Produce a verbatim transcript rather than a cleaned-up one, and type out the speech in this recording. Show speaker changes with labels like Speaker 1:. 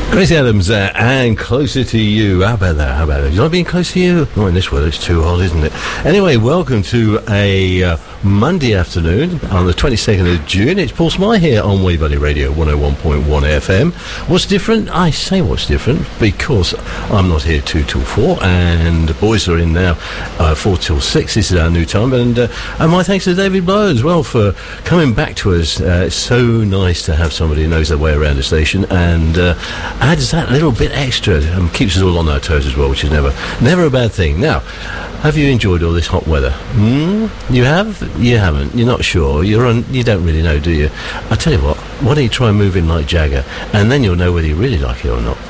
Speaker 1: Gracie Adams uh, and Closer to You. How about that? How about that? You like being close to you? Oh, in this weather, it's too hot, isn't it? Anyway, welcome to a uh, Monday afternoon on the twenty-second of June. It's Paul Smythe here on Wave Valley Radio one oh one point one F M. What's different? I say what's different because I'm not here two till four, and the boys are in now uh, four till six. This is our new time, and, uh, and my thanks to David Blow as well for coming back to us. Uh, it's so nice to have somebody who knows their way around the station and uh, adds that little bit extra and keeps us all on our toes as well, which is never never a bad thing. Now, have you enjoyed all this hot weather? Hmm? You have? You haven't? You're not sure? You're on, you don't really know, do you? I tell you what, why don't you try moving like Jagger, and then you'll know whether you really like it or not.